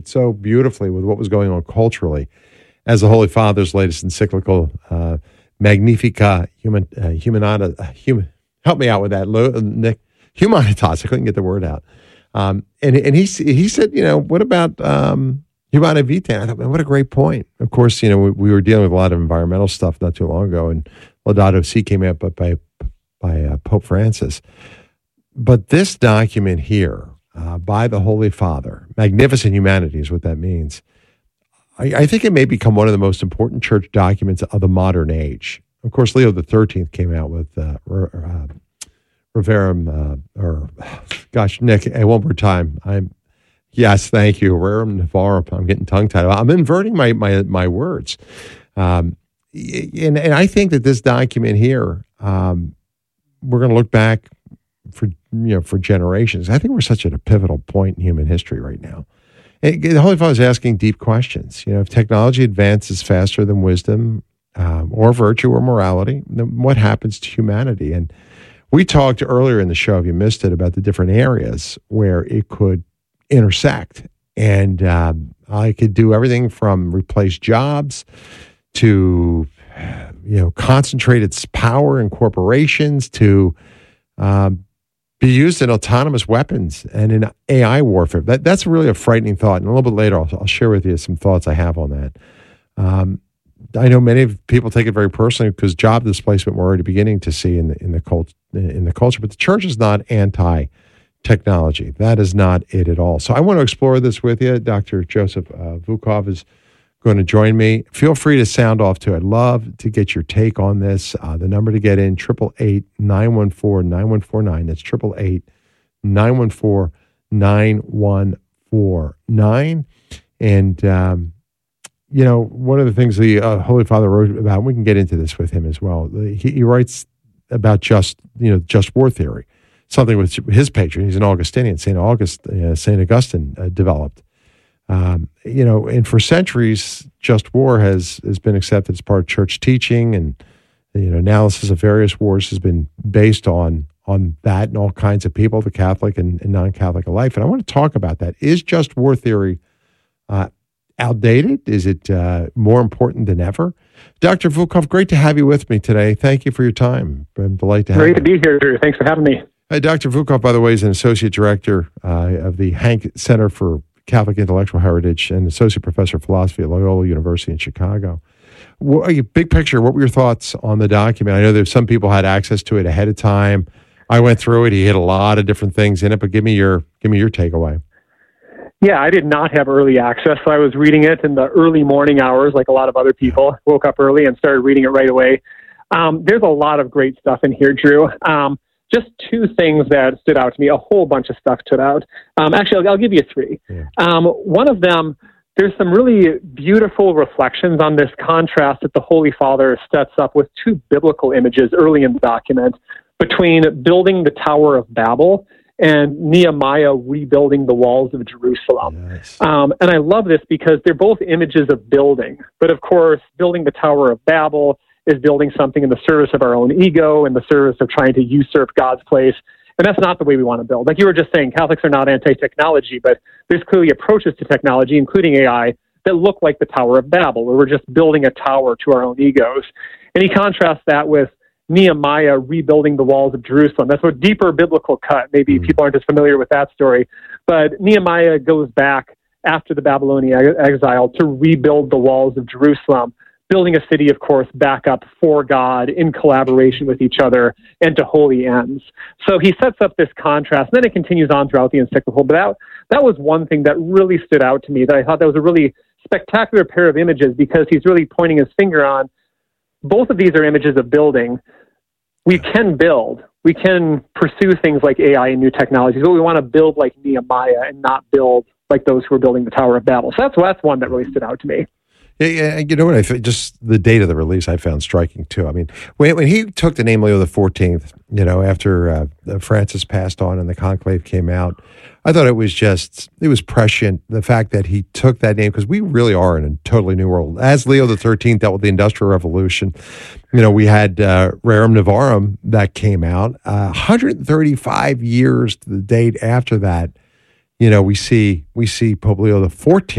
so beautifully with what was going on culturally as the Holy Father's latest encyclical, Magnificat help me out with that, Nick. Humanitas, I couldn't get the word out. And he said, what about Humanae Vitae? I thought, man, what a great point. Of course, we were dealing with a lot of environmental stuff not too long ago, and Laudato Si came out by Pope Francis. But this document here by the Holy Father, Magnificent Humanity is what that means. I think it may become one of the most important church documents of the modern age. Of course, Leo the 13th came out with Reverum, Nick, one more time. Yes, thank you. Rerum Novarum. I'm getting tongue-tied. I'm inverting my words. And I think that this document here, we're going to look back for generations. I think we're such at a pivotal point in human history right now. The Holy Father is asking deep questions. If technology advances faster than wisdom or virtue or morality, then what happens to humanity? And we talked earlier in the show, if you missed it, about the different areas where it could intersect. And I could do everything from replace jobs to, concentrate its power in corporations to be used in autonomous weapons and in AI warfare. That's really a frightening thought. And a little bit later, I'll share with you some thoughts I have on that. I know many people take it very personally because job displacement we're already beginning to see in the culture, but the church is not anti-technology. That is not it at all. So I want to explore this with you. Dr. Joseph Vukov is going to join me. Feel free to sound off too. I'd love to get your take on this. The number to get in, 888-914-9149. That's 888-914-9149. And, one of the things the Holy Father wrote about, and we can get into this with him as well. He writes about just war theory, something which his patron, he's an Augustinian, St. Augustine developed. And for centuries, just war has been accepted as part of church teaching, and analysis of various wars has been based on that and all kinds of people, the Catholic and non-Catholic alike. And I want to talk about that. Is just war theory outdated? Is it more important than ever? Dr. Vukov, great to have you with me today. Thank you for your time. I'm delighted to have you. Great to be here, Drew. Thanks for having me. Dr. Vukov, by the way, is an associate director of the Hank Center for Catholic Intellectual Heritage and associate professor of philosophy at Loyola University in Chicago. Big picture, what were your thoughts on the document? I know that some people had access to it ahead of time. I went through it. He hit a lot of different things in it, but give me your takeaway. Yeah, I did not have early access, so I was reading it in the early morning hours, like a lot of other people. Woke up early and started reading it right away. There's a lot of great stuff in here, Drew. Just two things that stood out to me. A whole bunch of stuff stood out. Actually, I'll give you three. Yeah. One of them, there's some really beautiful reflections on this contrast that the Holy Father sets up with two biblical images early in the document between building the Tower of Babel and Nehemiah rebuilding the walls of Jerusalem. Nice. And I love this because they're both images of building. But of course, building the Tower of Babel is building something in the service of our own ego, in the service of trying to usurp God's place. And that's not the way we want to build. Like you were just saying, Catholics are not anti-technology, but there's clearly approaches to technology, including AI, that look like the Tower of Babel, where we're just building a tower to our own egos. And he contrasts that with Nehemiah rebuilding the walls of Jerusalem. That's a deeper biblical cut. Maybe people aren't as familiar with that story. But Nehemiah goes back after the Babylonian exile to rebuild the walls of Jerusalem, building a city, of course, back up for God in collaboration with each other and to holy ends. So he sets up this contrast, and then it continues on throughout the encyclical. But that was one thing that really stood out to me, that I thought that was a really spectacular pair of images, because he's really pointing his finger on both of these are images of building. We can build. We can pursue things like AI and new technologies, but we want to build like Nehemiah and not build like those who are building the Tower of Babel. So that's one that really stood out to me. Yeah, you know what? Just the date of the release I found striking too. I mean, when he took the name Leo the 14th, after Francis passed on and the conclave came out, I thought it was prescient, the fact that he took that name, because we really are in a totally new world. As Leo the 13th dealt with the Industrial Revolution, we had Rerum Novarum that came out 135 years to the date after that. we see Pope Leo XIV